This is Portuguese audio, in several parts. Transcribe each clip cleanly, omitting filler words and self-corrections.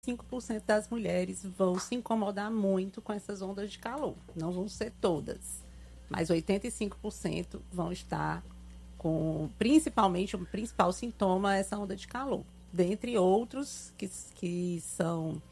5% das mulheres vão se incomodar muito com essas ondas de calor. Não vão ser todas, mas 85% vão estar com, principalmente, o principal sintoma é essa onda de calor. Dentre outros que são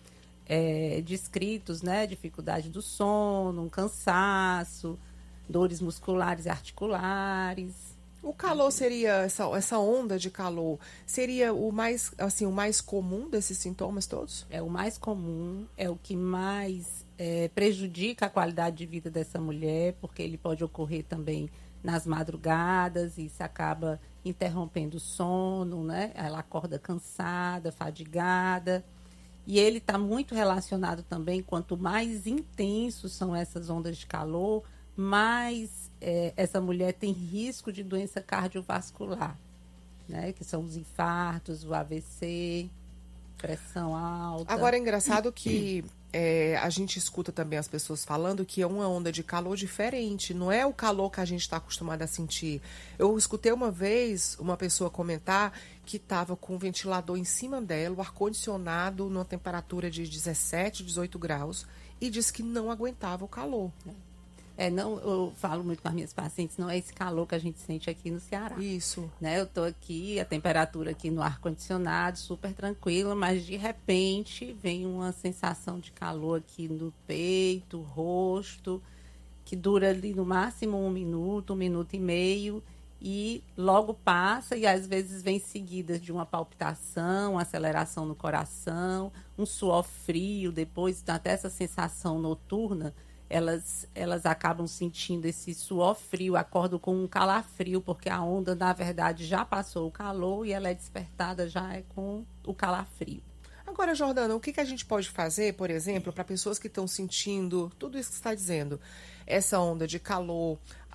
descritos, né? Dificuldade do sono, um cansaço, dores musculares e articulares. O calor seria, essa onda de calor, seria o mais comum desses sintomas todos? É o mais comum, é o que mais prejudica a qualidade de vida dessa mulher, porque ele pode ocorrer também nas madrugadas e isso acaba interrompendo o sono, né? Ela acorda cansada, fadigada. E ele está muito relacionado também, quanto mais intensos são essas ondas de calor, mais essa mulher tem risco de doença cardiovascular, né? Que são os infartos, o AVC, pressão alta. Agora é engraçado que a gente escuta também as pessoas falando que é uma onda de calor diferente, não é o calor que a gente está acostumado a sentir. Eu escutei uma vez uma pessoa comentar que estava com o ventilador em cima dela, o ar-condicionado numa temperatura de 17, 18 graus, e disse que não aguentava o calor. Não, eu falo muito com as minhas pacientes, não é esse calor que a gente sente aqui no Ceará. Isso. Né? Eu estou aqui, a temperatura aqui no ar-condicionado, super tranquila, mas de repente vem uma sensação de calor aqui no peito, rosto, que dura ali no máximo 1 minuto e meio, e logo passa, e às vezes vem seguidas de uma palpitação, uma aceleração no coração, um suor frio, depois até essa sensação noturna. Elas acabam sentindo esse suor frio, acordam com um calafrio, porque a onda, na verdade, já passou o calor e ela é despertada já com o calafrio. Agora, Jordana, o que a gente pode fazer, por exemplo, para pessoas que estão sentindo tudo isso que você está dizendo? Essa onda de calor,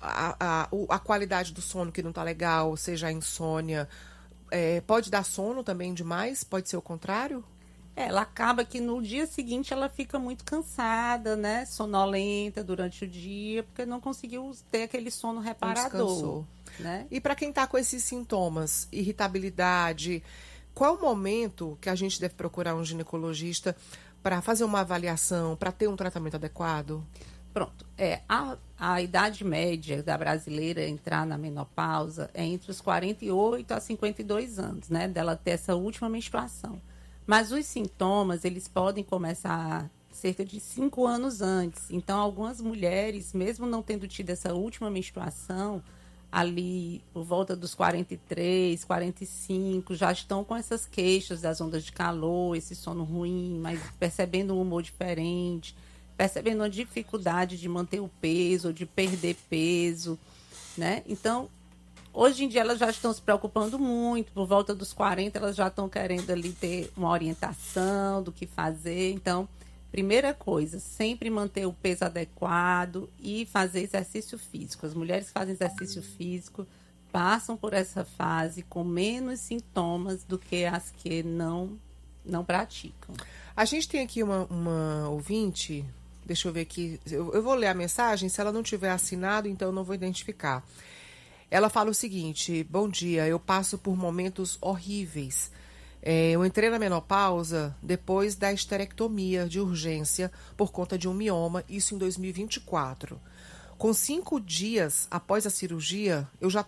a qualidade do sono que não está legal, seja a insônia, pode dar sono também demais? Pode ser o contrário? Ela acaba que no dia seguinte ela fica muito cansada, né? Sonolenta durante o dia, porque não conseguiu ter aquele sono reparador. Né? E para quem está com esses sintomas, irritabilidade, qual é o momento que a gente deve procurar um ginecologista para fazer uma avaliação, para ter um tratamento adequado? Pronto. A idade média da brasileira entrar na menopausa é entre os 48 a 52 anos, né? Dela ter essa última menstruação. Mas os sintomas, eles podem começar cerca de 5 anos antes. Então, algumas mulheres, mesmo não tendo tido essa última menstruação, ali por volta dos 43, 45, já estão com essas queixas das ondas de calor, esse sono ruim, mas percebendo um humor diferente, percebendo uma dificuldade de manter o peso, ou de perder peso, né? Então, hoje em dia elas já estão se preocupando muito, por volta dos 40 elas já estão querendo ali ter uma orientação do que fazer. Então, primeira coisa, sempre manter o peso adequado e fazer exercício físico. As mulheres que fazem exercício físico passam por essa fase com menos sintomas do que as que não praticam. A gente tem aqui uma ouvinte, deixa eu ver aqui, eu vou ler a mensagem, se ela não tiver assinado, então eu não vou identificar. Ela fala o seguinte: bom dia, eu passo por momentos horríveis. Eu entrei na menopausa depois da esterectomia de urgência por conta de um mioma, isso em 2024. Com 5 dias após a cirurgia, eu já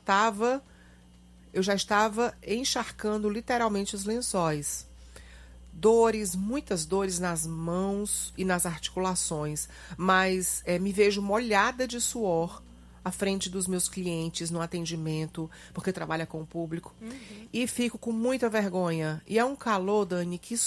estava encharcando literalmente os lençóis. Dores, muitas dores nas mãos e nas articulações, mas me vejo molhada de suor à frente dos meus clientes no atendimento, porque trabalha com o público, e fico com muita vergonha. E é um calor, Dani, que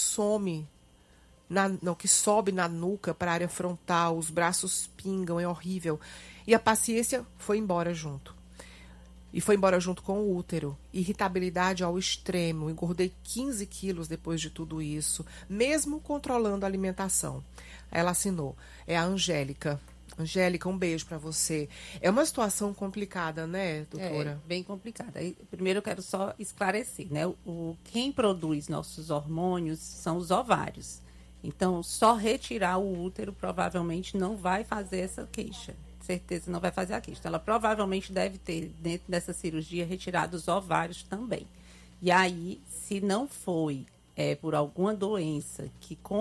que sobe na nuca para a área frontal, os braços pingam, é horrível. E a paciência foi embora junto. E foi embora junto com o útero. Irritabilidade ao extremo. Engordei 15 quilos depois de tudo isso, mesmo controlando a alimentação. Ela assinou. É a Angélica. Angélica, um beijo para você. É uma situação complicada, né, doutora? É, bem complicada. Primeiro eu quero só esclarecer, né? Quem produz nossos hormônios são os ovários. Então, só retirar o útero provavelmente não vai fazer essa queixa. Certeza não vai fazer a queixa. Ela provavelmente deve ter, dentro dessa cirurgia, retirado os ovários também. E aí, se não foi por alguma doença que